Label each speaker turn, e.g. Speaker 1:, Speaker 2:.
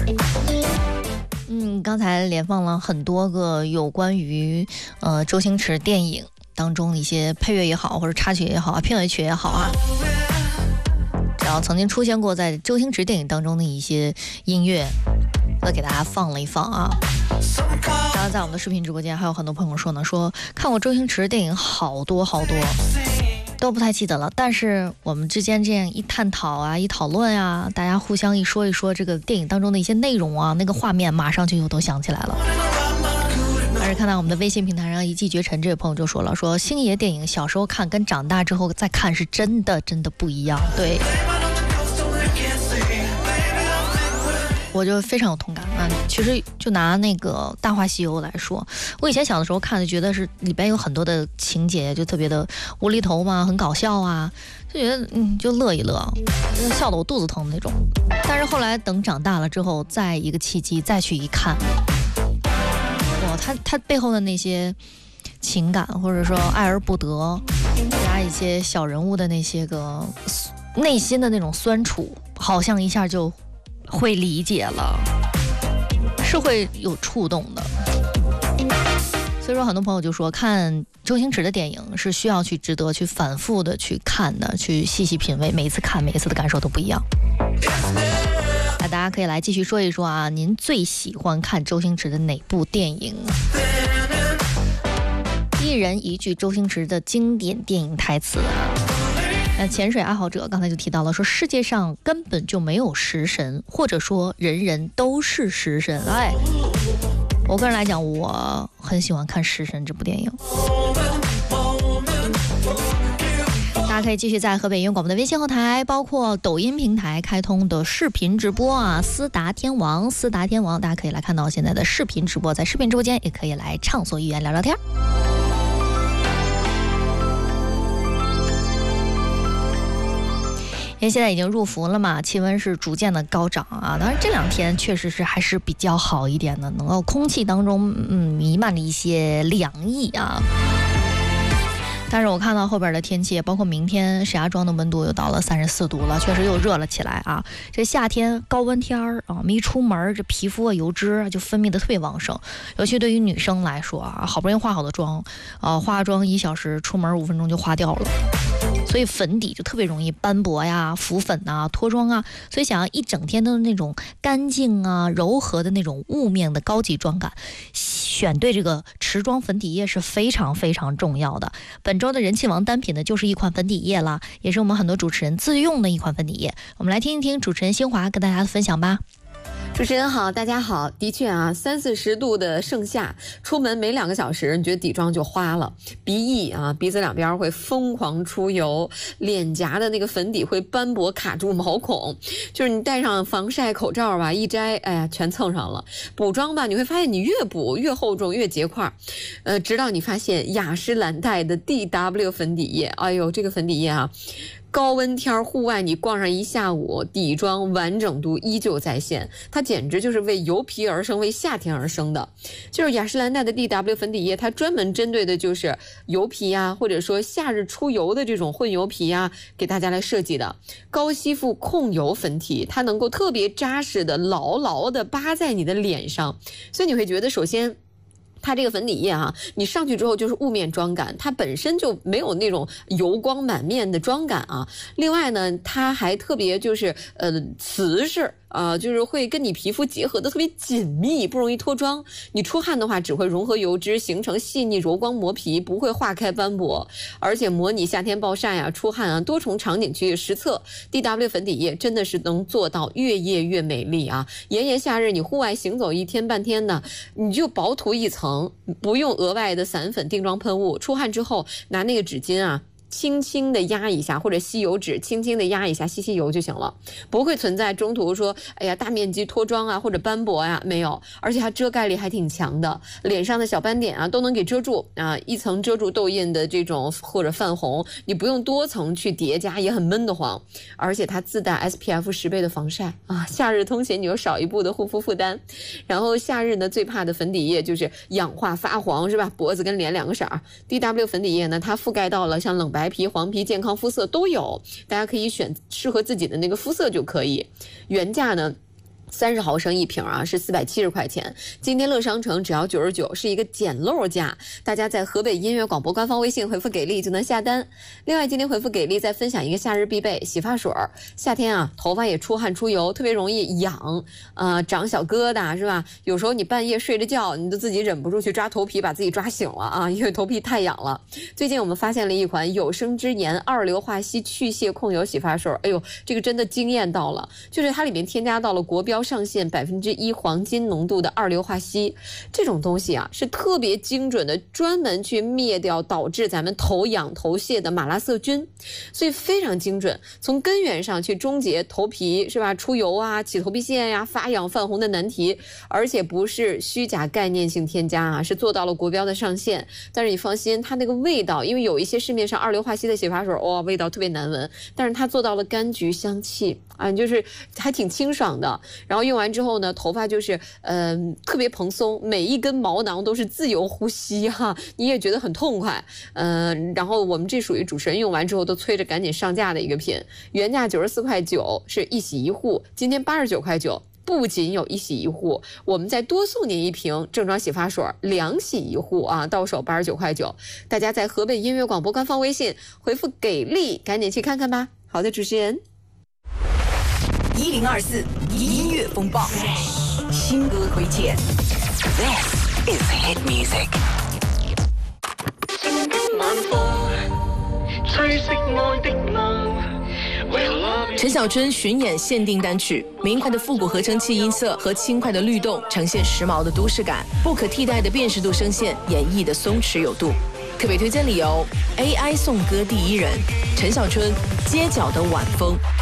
Speaker 1: 刚才连放了很多个有关于周星驰电影当中的一些配乐也好，或者插曲也好啊，片尾曲也好啊，只要曾经出现过在周星驰电影当中的一些音乐，都给大家放了一放啊。然后在我们的视频直播间还有很多朋友说呢，说看过周星驰电影好多都不太记得了，但是我们之间这样一探讨啊，一讨论啊，大家互相一说一说这个电影当中的一些内容啊，那个画面马上就又都想起来了。但是看到我们的微信平台上一骑绝尘这位朋友就说了，说星爷电影小时候看跟长大之后再看是真的不一样。对，我就非常有同感啊！其实就拿那个《大话西游》来说，我以前小的时候看就觉得是里边有很多的情节就特别的无厘头嘛，很搞笑啊，就觉得就乐一乐，笑得我肚子疼那种。但是后来等长大了之后，再一个契机再去一看，哇，他背后的那些情感或者说爱而不得，加一些小人物的那些个内心的那种酸楚，好像一下就会理解了，是会有触动的。所以说很多朋友就说看周星驰的电影是需要去值得去反复的去看的，去细细品味，每一次看每一次的感受都不一样。那大家可以来继续说一说啊，您最喜欢看周星驰的哪部电影？一人一句周星驰的经典电影台词啊。那潜水爱好者刚才就提到了，说世界上根本就没有食神，或者说人人都是食神。哎，我个人来讲，我很喜欢看《食神》这部电影。大家可以继续在河北音乐广播的微信后台，包括抖音平台开通的视频直播啊，思达天王，大家可以来看到现在的视频直播，在视频直播间也可以来畅所欲言聊聊天。因为现在已经入伏了嘛，气温是逐渐的高涨啊。当然这两天确实是还是比较好一点的，能够空气当中弥漫着一些凉意啊。但是我看到后边的天气，包括明天石家庄的温度又到了34度了，确实又热了起来啊。这夏天高温天啊，我们一出门这皮肤啊油脂就分泌的特别旺盛，尤其对于女生来说啊，好不容易化好的妆化妆1小时，出门5分钟就化掉了。所以粉底就特别容易斑驳呀、浮粉啊、脱妆啊，所以想要一整天的那种干净啊、柔和的那种雾面的高级妆感，选对这个持妆粉底液是非常非常重要的。本周的人气王单品呢，就是一款粉底液啦，也是我们很多主持人自用的一款粉底液。我们来听一听主持人新华跟大家的分享吧。
Speaker 2: 主持人好，大家好。的确啊，30-40度的盛夏，出门没2个小时，你觉得底妆就花了，鼻翼啊，鼻子两边会疯狂出油，脸颊的那个粉底会斑驳卡住毛孔，就是你戴上防晒口罩吧，一摘，哎呀，全蹭上了。补妆吧，你会发现你越补越厚重，越结块，直到你发现雅诗兰黛的 DW 粉底液，哎呦，这个粉底液啊。高温天户外你逛上一下午，底妆完整度依旧在线，它简直就是为油皮而生，为夏天而生的。就是雅诗兰黛的 DW 粉底液，它专门针对的就是油皮啊，或者说夏日出油的这种混油皮啊，给大家来设计的高吸附控油粉体，它能够特别扎实的牢牢的扒在你的脸上，所以你会觉得首先它这个粉底液啊，你上去之后就是雾面妆感，它本身就没有那种油光满面的妆感啊。另外呢，它还特别就是瓷实就是会跟你皮肤结合的特别紧密，不容易脱妆。你出汗的话，只会融合油脂，形成细腻柔光磨皮，不会化开斑驳，而且模拟夏天暴晒啊、出汗啊多重场景去实测。DW 粉底液真的是能做到越夜越美丽啊！炎炎夏日，你户外行走1天半天的，你就薄涂一层，不用额外的散粉定妆喷雾，出汗之后拿那个纸巾啊。轻轻的压一下，或者吸油纸轻轻的压一下，吸油就行了，不会存在中途说哎呀大面积脱妆啊或者斑驳呀，没有，而且它遮盖力还挺强的，脸上的小斑点啊都能给遮住啊，一层遮住痘印的这种或者泛红，你不用多层去叠加也很闷得慌，而且它自带 SPF 10倍的防晒啊，夏日通勤你又少一步的护肤负担。然后夏日呢最怕的粉底液就是氧化发黄是吧，脖子跟脸2个色儿。 DW 粉底液呢它覆盖到了像冷白皮、黄皮、健康肤色都有，大家可以选适合自己的那个肤色就可以。原价呢 30毫升一瓶啊，是470块钱。今天乐商城只要99，是一个捡漏价。大家在河北音乐广播官方微信回复给力就能下单。另外，今天回复给力再分享一个夏日必备洗发水。夏天啊，头发也出汗出油，特别容易痒，长小疙瘩是吧？有时候你半夜睡着觉，你都自己忍不住去抓头皮，把自己抓醒了啊，因为头皮太痒了。最近我们发现了一款有生之年2硫化硒去屑控油洗发水，哎呦，这个真的惊艳到了，就是它里面添加到了国标上限1%黄金浓度的2硫化硒，这种东西啊是特别精准的，专门去灭掉导致咱们头痒头屑的马拉色菌，所以非常精准，从根源上去终结头皮是吧出油啊、起头皮屑呀、发痒泛红的难题，而且不是虚假概念性添加啊，是做到了国标的上限。但是你放心，它那个味道，因为有一些市面上2硫化硒的洗发水，哇，味道特别难闻，但是它做到了柑橘香气啊，就是还挺清爽的。然后用完之后呢，头发就是特别蓬松，每一根毛囊都是自由呼吸哈，你也觉得很痛快。然后我们这属于主持人用完之后都催着赶紧上架的一个品，原价94.9块，是一洗一护，今天89.9块。不仅有一洗一护，我们再多送您一瓶正装洗发水，2洗一护啊，到手89.9块。大家在河北音乐广播官方微信回复给力，赶紧去看看吧。好的，主持人。
Speaker 3: 1024音乐风暴，新歌推荐。This is hit music。陈小春巡演限定单曲，明快的复古合成器音色和轻快的律动，呈现时髦的都市感，不可替代的辨识度声线演绎的松弛有度。特别推荐理由 ：AI 颂歌第一人，陈小春，街角的晚风。